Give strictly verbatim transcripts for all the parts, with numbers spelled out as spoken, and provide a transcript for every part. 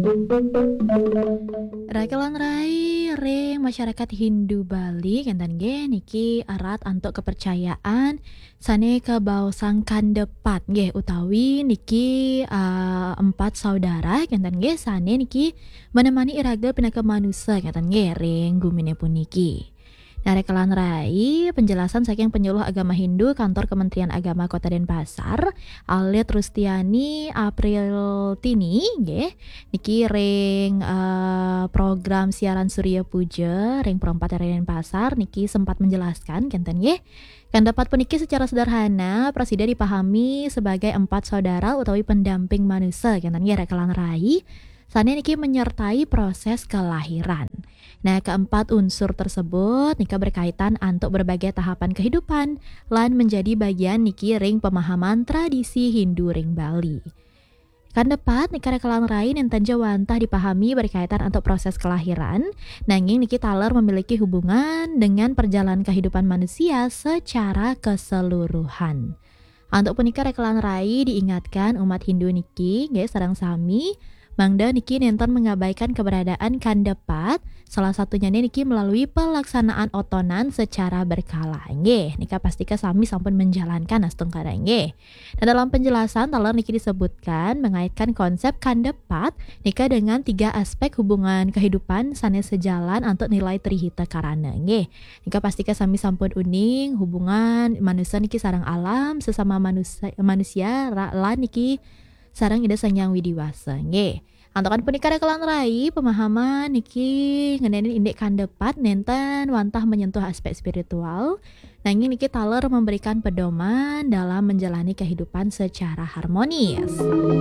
Rakelan rai ring masyarakat Hindu Bali kenten nggih niki erat antuk kepercayaan sane kebaosang kandepat nggih utawi niki eh, empat saudara kenten nggih sane niki menemani iraga pinaka manusa kenten nggih ring gumine puniki. Nah, Rekelan Rai, penjelasan saking penyuluh agama Hindu Kantor Kementerian Agama Kota Denpasar, Alit Rustiani Apriltini, nggih. Niki ring eh, program siaran Surya Puja ring perempat Denpasar niki sempat menjelaskan kenten nggih. Kan dapat puniki secara sederhana Presida dipahami sebagai empat saudara utawi pendamping manusia kenten nggih Rekelan Rai. Sane niki menyertai proses kelahiran. Nah, keempat unsur tersebut nika berkaitan untuk berbagai tahapan kehidupan lan menjadi bagian niki ring pemahaman tradisi Hindu ring Bali. Kan dapat nika Rekelan Rai enten jawantah dipahami berkaitan untuk proses kelahiran, nanging niki taler memiliki hubungan dengan perjalanan kehidupan manusia secara keseluruhan. Untuk punika Rekelan Rai diingatkan umat Hindu niki nggih sareng sami mangda niki nenten mengabaikan keberadaan kandepat, salah satunya niki melalui pelaksanaan otonan secara berkala. Nggih, nika pastika sami sampun menjalankan astung kada nggih. Dan dalam penjelasan taler niki disebutkan mengaitkan konsep kandepat nika dengan tiga aspek hubungan kehidupan sanes sejalan untuk nilai trihita karana nggih. Nika pastika sami sampun uning hubungan manusia niki sareng alam sesama manusia manusia lan niki sarang ida sanyang widiwasa nggih. Antokan punika Rekelan Rai pemahaman niki ngenenin indek kandepat nenten wantah menyentuh aspek spiritual. Nanging niki taler memberikan pedoman dalam menjalani kehidupan secara harmonis.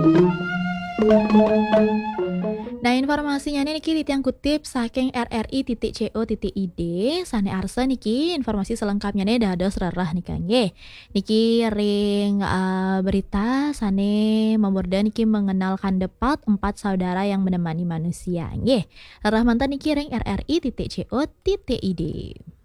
Nah, informasinya niki titiang kutip saking r r i titik co titik i d sane arsa niki informasi selengkapnya nih dados rerah nika nggih. Niki ring uh, berita sane memurda niki mengenal kandepat empat saudara yang menemani manusia nggih. Rerah mantan niki ring r r i titik co titik i d.